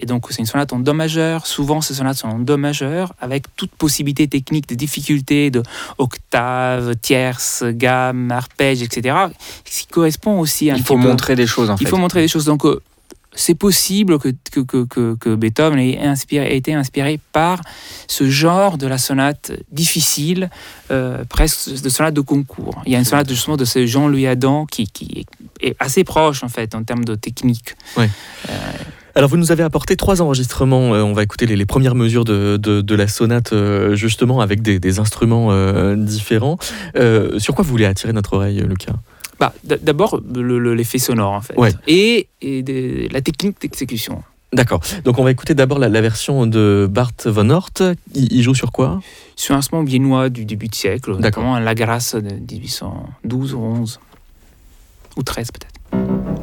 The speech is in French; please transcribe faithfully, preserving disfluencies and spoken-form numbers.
Et donc, c'est une sonate en do majeur. Souvent, ces sonates sont en do majeur, avec toute possibilité technique de difficulté, de octave, tierce, gamme, arpège, et cetera. Ce qui correspond aussi à un Il faut petit peu- montrer des choses, en fait. Il faut montrer des choses. Donc, euh, c'est possible que, que, que, que, que Beethoven ait, inspiré, ait été inspiré par ce genre de la sonate difficile, euh, presque de sonate de concours. Il y a une sonate justement de ce Jean-Louis Adam qui, qui est assez proche en fait en termes de technique. Ouais. Euh, Alors vous nous avez apporté trois enregistrements, euh, on va écouter les, les premières mesures de, de, de la sonate euh, justement avec des, des instruments euh, différents. Euh, sur quoi vous voulez attirer notre oreille, Lucas ? Bah, d- d'abord, le, le, l'effet sonore, en fait. Ouais. Et, et de, la technique d'exécution. D'accord, donc on va écouter d'abord la, la version de Bart von Hort. Il, il joue sur quoi ? Sur un instrument viennois du début de siècle, D'accord. notamment un La Grasse de dix-huit cent douze ou onze, ou treize peut-être.